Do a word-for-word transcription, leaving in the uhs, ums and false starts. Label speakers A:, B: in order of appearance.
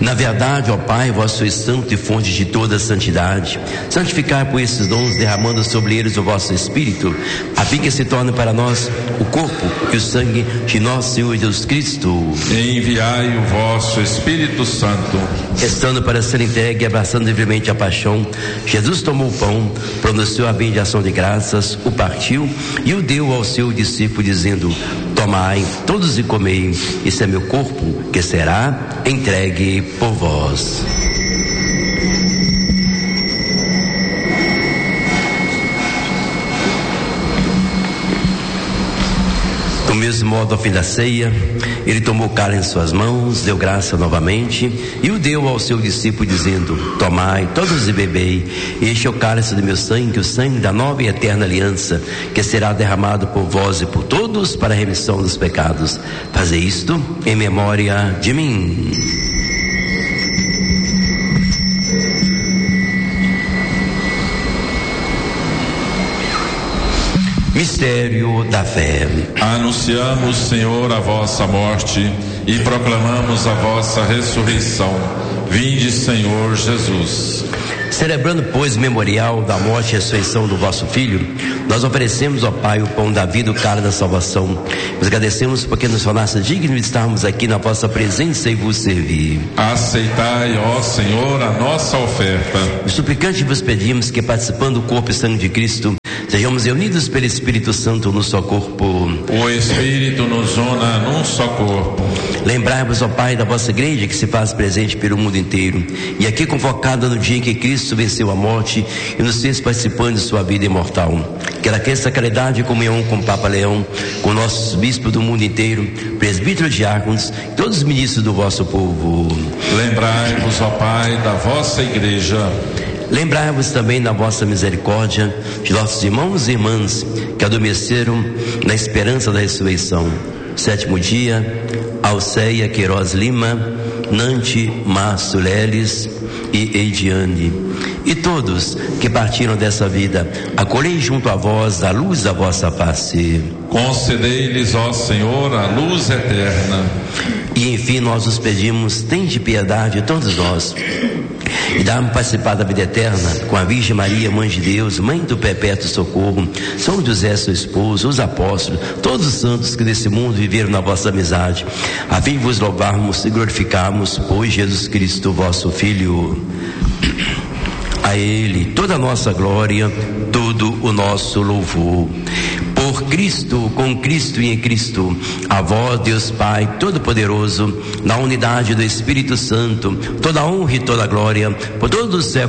A: Na verdade, ó Pai, vós sois santo e fonte de toda a santidade. Santificai por esses dons, derramando sobre eles o vosso Espírito, a fim que se torne para nós o corpo e o sangue de nosso Senhor Jesus Cristo.
B: Enviai o vosso Espírito Santo.
A: Estando para ser entregue e abraçando livremente a paixão, Jesus tomou o pão, pronunciou a bendição de graças, o partiu e o deu ao seu discípulo, dizendo: tomai todos e comei, esse é meu corpo, que será entregue por vós. Do mesmo modo, ao fim da ceia, ele tomou o cálice em suas mãos, deu graça novamente e o deu ao seu discípulo, dizendo: tomai todos e bebei, este é o cálice do meu sangue, o sangue da nova e eterna aliança, que será derramado por vós e por todos para a remissão dos pecados. Fazei isto em memória de mim. Mistério da fé.
B: Anunciamos, Senhor, a vossa morte e proclamamos a vossa ressurreição. Vinde, Senhor Jesus.
A: Celebrando, pois, o memorial da morte e ressurreição do vosso Filho, nós oferecemos ao Pai o pão da vida, o cálice da salvação. Vos agradecemos porque nos tornaste dignos de estarmos aqui na vossa presença e vos servir.
B: Aceitai, ó Senhor, a nossa oferta.
A: Os suplicantes vos pedimos que, participando do corpo e sangue de Cristo, sejamos reunidos pelo Espírito Santo no só corpo.
B: O Espírito nos una num só corpo.
A: Lembrai-vos, ó Pai, da vossa igreja que se faz presente pelo mundo inteiro, e aqui convocada no dia em que Cristo venceu a morte e nos fez participantes de sua vida imortal. Que ela cresça a caridade e comunhão com o Papa Leão, com nossos bispos do mundo inteiro, presbíteros, diáconos, e todos os ministros do vosso povo.
B: Lembrai-vos, ó Pai, da vossa igreja.
A: Lembrai-vos também da vossa misericórdia de nossos irmãos e irmãs que adormeceram na esperança da ressurreição. Sétimo dia, Alceia Queiroz Lima, Nante Márcio Leles e Eidiane, e todos que partiram dessa vida, acolhei junto a vós a luz da vossa face.
B: Concedei-lhes, ó Senhor, a luz eterna.
A: E enfim nós os pedimos, tende piedade de todos nós, e dá-me participar da vida eterna com a Virgem Maria, Mãe de Deus, Mãe do Perpétuo Socorro, São José, seu esposo, os apóstolos, todos os santos que desse mundo viveram na vossa amizade, a fim de vos louvarmos e glorificarmos, pois Jesus Cristo, vosso Filho. A Ele toda a nossa glória, todo o nosso louvor. Por Cristo, com Cristo e em Cristo, a vós, Deus Pai Todo-Poderoso, na unidade do Espírito Santo, toda a honra e toda a glória, por todos os séculos